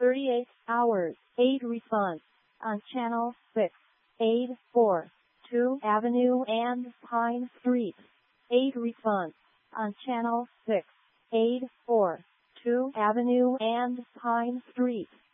38 hours. 8 response on channel 6. 842 Avenue and Pine Street. 8 response on channel 6. 842 Avenue and Pine Street.